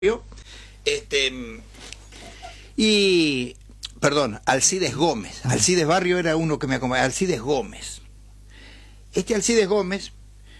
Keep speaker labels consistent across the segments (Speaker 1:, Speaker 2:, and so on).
Speaker 1: Este, Alcides Gómez. Alcides Barrio era uno que me acompañaba. Alcides Gómez. Alcides Gómez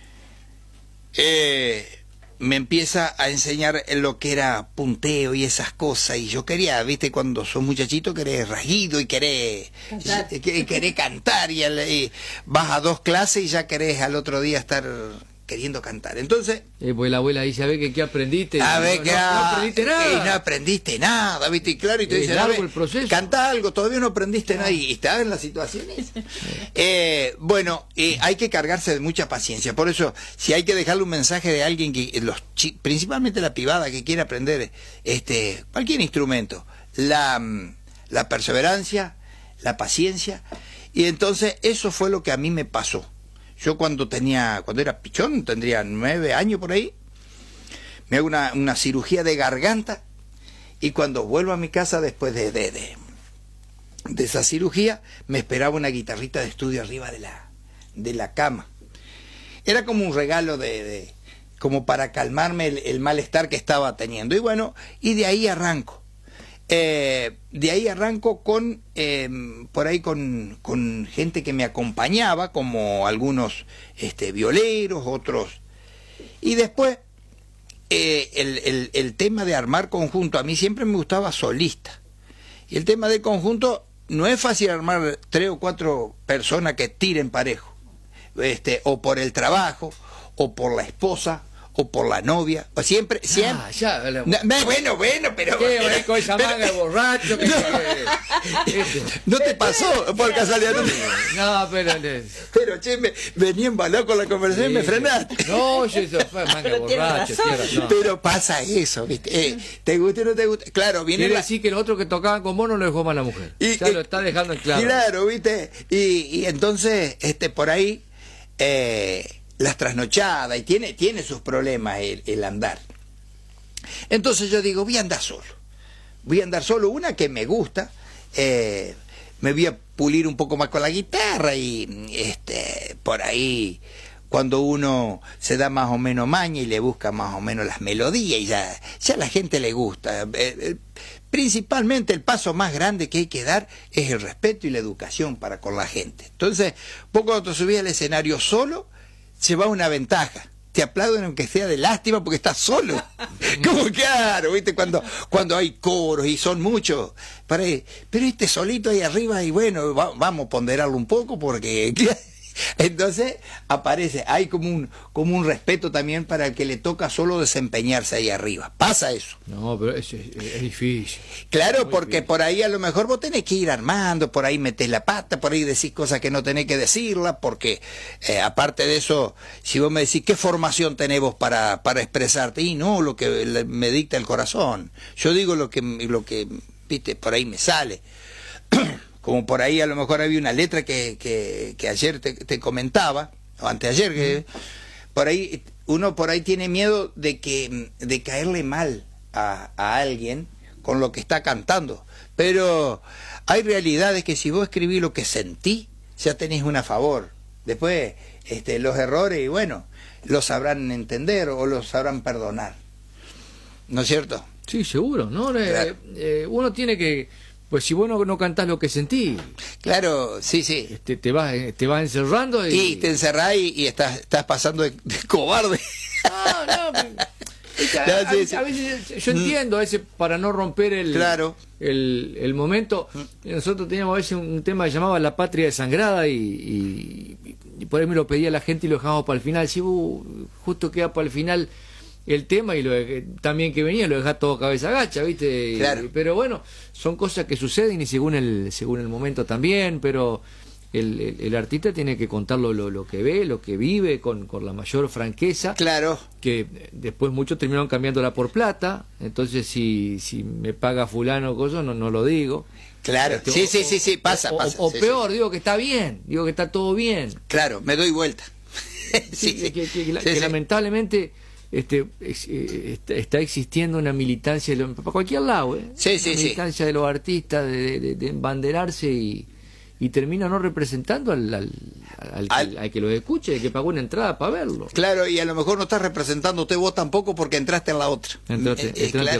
Speaker 1: me empieza a enseñar lo que era punteo y esas cosas. Y yo quería, viste, cuando sos muchachito, querés rasguido y querés cantar. Y vas a 2 clases y ya querés al otro día estar queriendo cantar. Entonces,
Speaker 2: pues la abuela dice, a ver que qué aprendiste.
Speaker 1: A ver que
Speaker 2: no aprendiste nada.
Speaker 1: Y no aprendiste nada, ¿viste? Y claro, y te dicen,
Speaker 2: largo el proceso.
Speaker 1: Canta algo, todavía no aprendiste nada. Y estás en las situaciones. Hay que cargarse de mucha paciencia. Por eso, si hay que dejarle un mensaje de alguien que principalmente la pibada que quiere aprender cualquier instrumento, la perseverancia, la paciencia. Y entonces eso fue lo que a mí me pasó. Yo cuando era pichón, tendría 9 años por ahí, me hago una cirugía de garganta, y cuando vuelvo a mi casa después de esa cirugía, me esperaba una guitarrita de estudio arriba de la cama. Era como un regalo como para calmarme el malestar que estaba teniendo. Y bueno, y de ahí arranco. Con por ahí con gente que me acompañaba, como algunos violeros, otros. Y después el tema de armar conjunto, a mí siempre me gustaba solista. Y el tema de conjunto, no es fácil armar 3 o 4 personas que tiren parejo, o por el trabajo, o por la esposa, o por la novia, o siempre. Bueno, pero
Speaker 2: ¿qué con esa manga de borracho?
Speaker 1: ¿No te pasó por casualidad?
Speaker 2: No,
Speaker 1: pero che, venía embalado con la conversación y me frenaste.
Speaker 2: No, eso fue manga de borracho, tierra.
Speaker 1: Pero pasa eso, ¿viste? ¿Te gusta o no te gusta? Claro, viene.
Speaker 2: Quiere decir que los otros que tocaban con vos no lo dejó más la mujer. Ya lo está dejando en claro.
Speaker 1: Claro, ¿viste? Y entonces, por ahí, las trasnochadas, y tiene sus problemas el andar. Entonces yo digo, voy a andar solo, una que me gusta, me voy a pulir un poco más con la guitarra, y por ahí, cuando uno se da más o menos maña y le busca más o menos las melodías, y ya a la gente le gusta. Principalmente el paso más grande que hay que dar es el respeto y la educación para con la gente. Entonces, vos cuando te subís al escenario solo, se va una ventaja. Te aplauden aunque sea de lástima porque estás solo. Como claro, ¿viste? Cuando hay coros y son muchos. Pero solito ahí arriba, y bueno, vamos a ponderarlo un poco porque entonces aparece, hay como un respeto también para el que le toca solo desempeñarse ahí arriba. Pasa eso.
Speaker 2: No, pero es difícil.
Speaker 1: Claro, porque difícil. Por ahí a lo mejor vos tenés que ir armando, por ahí metés la pata, por ahí decís cosas que no tenés que decirlas, porque aparte de eso, si vos me decís qué formación tenés vos para expresarte, y no lo que me dicta el corazón. Yo digo lo que viste, por ahí me sale. Como por ahí a lo mejor había una letra que ayer te comentaba, o anteayer, que uno por ahí tiene miedo de caerle mal a alguien con lo que está cantando. Pero hay realidades que si vos escribís lo que sentís, ya tenés una a favor. Después los errores, y bueno, los sabrán entender o los sabrán perdonar. ¿No es cierto?
Speaker 2: Sí, seguro, ¿no? Claro. Uno tiene que... Pues si vos no cantás lo que sentís, claro, sí, te vas encerrando
Speaker 1: y te encerrás y estás pasando de cobarde.
Speaker 2: No, a veces yo entiendo, a veces para no romper el momento. Nosotros teníamos a veces un tema que llamaba La Patria Desangrada, y por ahí me lo pedía la gente y lo dejamos para el final. Si justo queda para el final el tema, y también que venía lo dejás todo cabeza gacha, ¿viste?
Speaker 1: Claro.
Speaker 2: Pero bueno, son cosas que suceden, y según el momento también, pero el artista tiene que contar lo que ve, lo que vive, con la mayor franqueza.
Speaker 1: Claro.
Speaker 2: Que después muchos terminaron cambiándola por plata, entonces si me paga fulano cosa, no lo digo.
Speaker 1: Claro, sí, pasa.
Speaker 2: O peor, digo que está bien, digo que está todo bien.
Speaker 1: Claro, me doy vuelta.
Speaker 2: Que lamentablemente está existiendo una militancia para cualquier lado, militancia de los artistas de embanderarse y y termina no representando al que lo escuche, que pagó una entrada para verlo.
Speaker 1: Claro, y a lo mejor no estás representándote vos tampoco porque entraste en la otra.
Speaker 2: Entraste